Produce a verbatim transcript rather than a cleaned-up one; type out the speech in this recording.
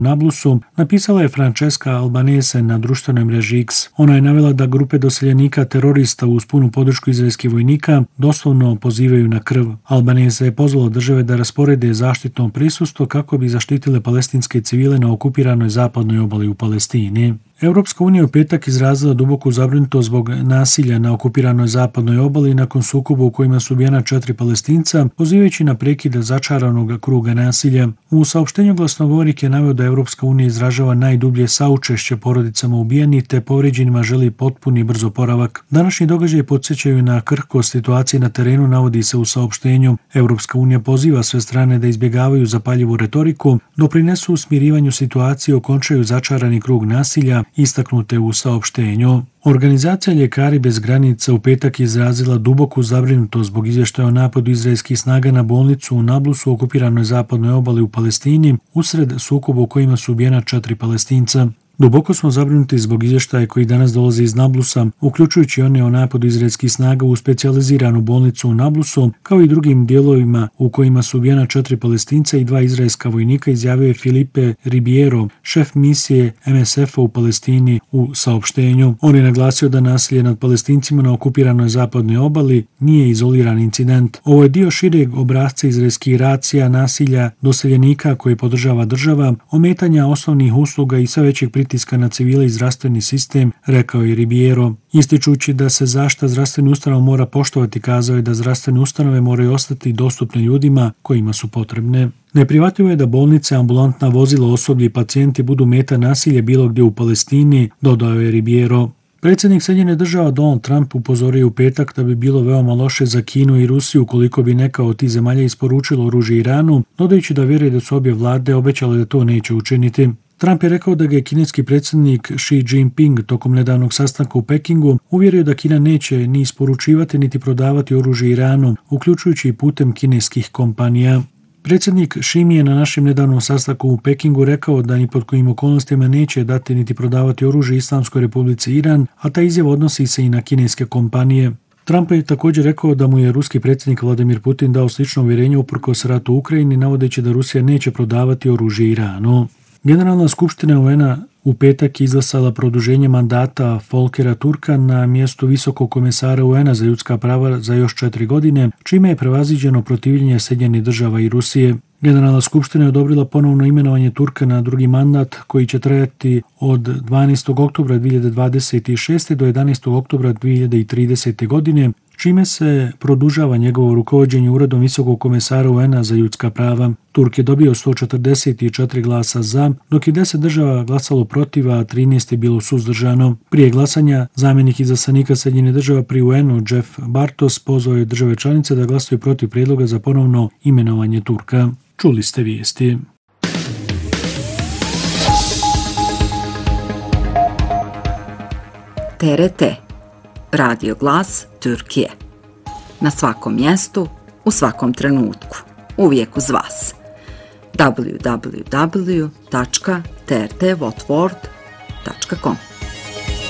Nablusu, napisala je Francesca Albanese na društvenoj mreži X. Ona je navela da grupe doseljenika terorista uz punu podršku izraelskih vojnika doslovno pozivaju na krv. Albanese je pozvala države da rasporede zaštitno prisustvo kako bi zaštitile palestinske civile na okupiranoj zapadnoj obali u Palestini. Europska unija u petak izrazila duboku zabrinutost zbog nasilja na okupiranoj zapadnoj obali nakon sukoba u kojima su ubijena četiri Palestinca, pozivajući na prekid začaranog kruga nasilja. U saopštenju glasnogovornik je naveo da Europska unija izražava najdublje saučešće porodicama ubijenih te povrijeđenima želi potpuni i brzo oporavak. Današnji događaji podsjećaju na krhkost situacije na terenu, navodi se u saopštenju. Europska unija poziva sve strane da izbjegavaju zapaljivu retoriku, doprinesu smirivanju situacije, okončaju začarani krug nasilja, istaknute u saopštenju. Organizacija Ljekari bez granica u petak izrazila duboku zabrinutost zbog izvještaja o napadu izraelskih snaga na bolnicu u Nablusu u okupiranoj zapadnoj obali u Palestini usred sukoba u kojima su ubijena četiri Palestinca. Duboko smo zabrinuti zbog izvještaja koji danas dolazi iz Nablusa, uključujući one o napadu izraelskih snaga u specijaliziranu bolnicu u Nablusu, kao i drugim dijelovima u kojima su ubijena četiri Palestinca i dva izraelska vojnika, izjavio je Filipe Ribiero, šef misije M S F-a u Palestini u saopštenju. On je naglasio da nasilje nad Palestincima na okupiranoj zapadnoj obali nije izoliran incident. Ovo je dio šireg obrasca izraelskih racija, nasilja, doseljenika koje podržava država, ometanja osnovnih usluga i sve većeg pritiska na civile i zdravstveni sistem, rekao je Ribiero. Ističući da se zaštita zdravstvenih ustanova mora poštovati, kazao je da zdravstvene ustanove moraju ostati dostupne ljudima kojima su potrebne. Neprihvatljivo je da bolnice, ambulantna vozila, osoblje i pacijenti budu meta nasilja bilo gdje u Palestini, dodao je Ribiero. Predsjednik Sjedinjenih Država Donald Trump upozorio u petak da bi bilo veoma loše za Kinu i Rusiju ukoliko bi neka od tih zemalja isporučila oružje Iranu, dodajući da vjeruje da su obje vlade obećale da to neće učiniti. Trump je rekao da ga je kineski predsjednik Xi Jinping tokom nedavnog sastanka u Pekingu uvjerio da Kina neće ni isporučivati niti prodavati oružje Iranu, uključujući i putem kineskih kompanija. Predsjednik Xi mi je na našem nedavnom sastanku u Pekingu rekao da ni pod kojim okolnostima neće dati niti prodavati oružje Islamskoj Republici Iran, a ta izjava odnosi se i na kineske kompanije. Trump je također rekao da mu je ruski predsjednik Vladimir Putin dao slično uvjerenje uprkos ratu u Ukrajini, navodeći da Rusija neće prodavati oružje Iranu. Generalna skupština U N-a u petak izglasala produženje mandata Volkera Turka na mjestu visokog komesara U N-a za ljudska prava za još četiri godine, čime je prevaziđeno protivljenje Sjedinjenih Država i Rusije. Generalna skupština je odobrila ponovno imenovanje Turka na drugi mandat koji će trajati od dvanaestog oktobra dvije hiljade dvadeset šeste. do jedanaestog oktobra dvije hiljade tridesete. godine, čime se produžava njegovo rukovođenje uredom visokog komesara U N-a za ljudska prava. Turk je dobio sto četrdeset četiri glasa za, dok je deset država glasalo protiv, a trinaest je bilo suzdržano. Prije glasanja, zamjenik izaslanika Sjedinjenih Država pri U N-u Jeff Bartos pozvao je države članice da glasaju protiv prijedloga za ponovno imenovanje Turka. Čuli ste vijesti. T R T, Radio Glas Türkije. Na svakom mjestu, u svakom trenutku, uvijek uz vas. w w w tačka t r t votvord tačka com